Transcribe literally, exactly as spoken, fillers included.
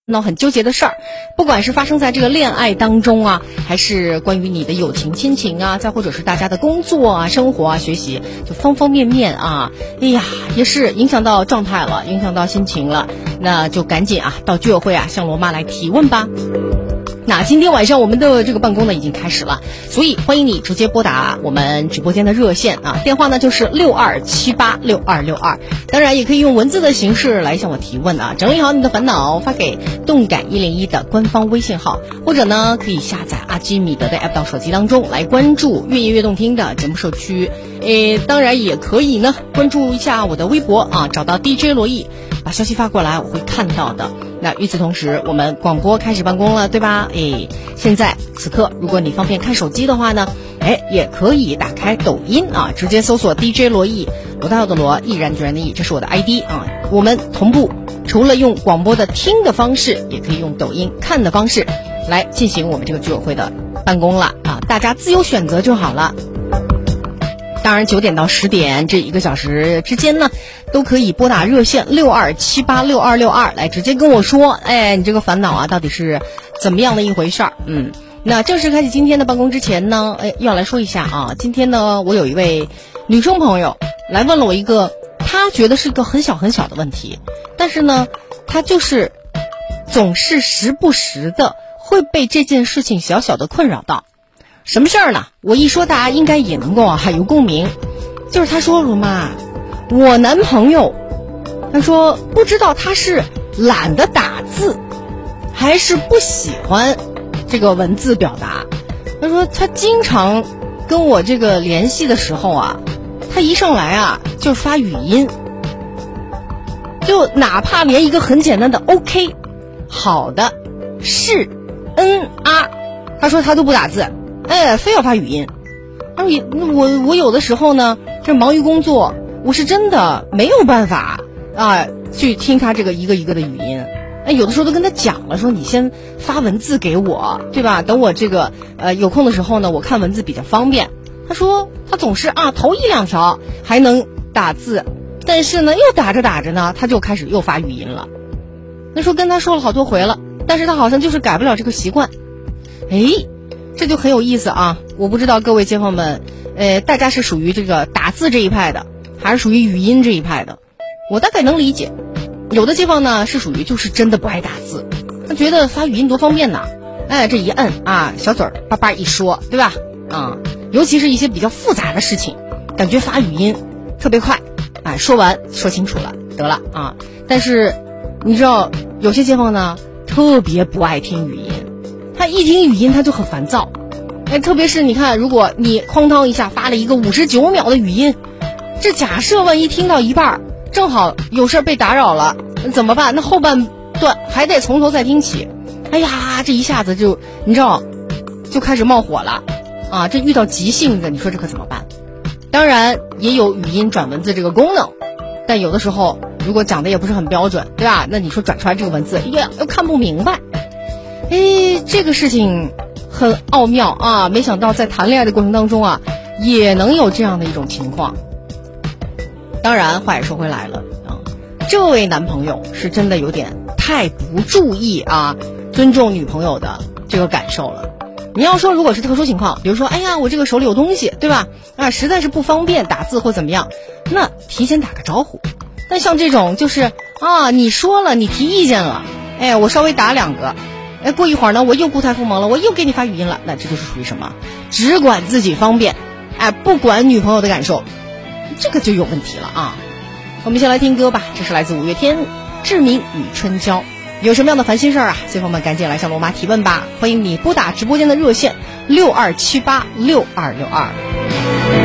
到很纠结的事儿，不管是发生在这个恋爱当中啊，还是关于你的友情亲情啊，再或者是大家的工作啊、生活啊、学习，就方方面面啊，哎呀，也是影响到状态了，影响到心情了，那就赶紧啊到居委会啊向罗妈来提问吧。那今天晚上我们的这个办公呢已经开始了，所以欢迎你直接拨打我们直播间的热线啊，电话呢就是六二七八六二六二，当然也可以用文字的形式来向我提问啊，整理好你的烦恼发给动感一零一的官方微信号，或者呢可以下载阿基米德的 app 到手机当中来关注越夜越动听的节目社区，诶，当然也可以呢关注一下我的微博啊，找到 D J 罗毅，把消息发过来我会看到的。那与此同时我们广播开始办公了，对吧？诶，现在此刻如果你方便看手机的话呢，诶，也可以打开抖音啊，直接搜索 D J 罗毅，罗大佑的罗，毅然决然的毅，这是我的 I D 啊。我们同步除了用广播的听的方式，也可以用抖音看的方式来进行我们这个居委会的办公了啊，大家自由选择就好了。当然九点到十点这一个小时之间呢，都可以拨打热线六二七八六二六二来直接跟我说，哎，你这个烦恼啊到底是怎么样的一回事儿？嗯，那正式开启今天的办公之前呢，哎，要来说一下啊，今天呢我有一位女生朋友来问了我一个她觉得是个很小很小的问题，但是呢她就是总是时不时的会被这件事情小小的困扰到。什么事儿呢？我一说大家应该也能够啊有共鸣。就是他说罗妈，我男朋友他说不知道他是懒得打字还是不喜欢这个文字表达。他说他经常跟我这个联系的时候啊，他一上来啊就发语音，就哪怕连一个很简单的 OK 好的是嗯啊，他说他都不打字，哎，非要发语音。他说我我有的时候呢，这忙于工作，我是真的没有办法啊去听他这个一个一个的语音。哎，有的时候都跟他讲了，说你先发文字给我，对吧？等我这个呃有空的时候呢，我看文字比较方便。他说他总是啊头一两条还能打字，但是呢又打着打着呢，他就开始又发语音了。那说跟他说了好多回了，但是他好像就是改不了这个习惯。哎，这就很有意思啊！我不知道各位街坊们，呃，大家是属于这个打字这一派的，还是属于语音这一派的？我大概能理解。有的街坊呢是属于就是真的不爱打字，他觉得发语音多方便呐，哎，这一摁啊，小嘴儿叭叭一说，对吧？啊，尤其是一些比较复杂的事情，感觉发语音特别快，哎，说完说清楚了得了啊。但是你知道有些街坊呢特别不爱听语音。他一听语音他就很烦躁，哎，特别是你看，如果你哐当一下发了一个五十九秒的语音，这假设万一听到一半，正好有事被打扰了，怎么办？那后半段还得从头再听起，哎呀，这一下子就你知道，就开始冒火了啊！这遇到急性子，你说这可怎么办？当然也有语音转文字这个功能，但有的时候如果讲的也不是很标准，对吧？那你说转出来这个文字，又又看不明白。哎，这个事情很奥妙啊！没想到在谈恋爱的过程当中啊，也能有这样的一种情况。当然，话也说回来了啊，这位男朋友是真的有点太不注意啊，尊重女朋友的这个感受了。你要说如果是特殊情况，比如说，哎呀，我这个手里有东西，对吧？啊，实在是不方便打字或怎么样，那提前打个招呼。但像这种就是啊，你说了，你提意见了，哎，我稍微打两个。哎，过一会儿呢，我又固态复萌了，我又给你发语音了，那这就是属于什么？只管自己方便，哎，不管女朋友的感受，这个就有问题了啊！我们先来听歌吧，这是来自五月天《志明与春娇》。有什么样的烦心事儿啊？街坊们赶紧来向罗妈提问吧！欢迎你拨打直播间的热线六二七八六二六二。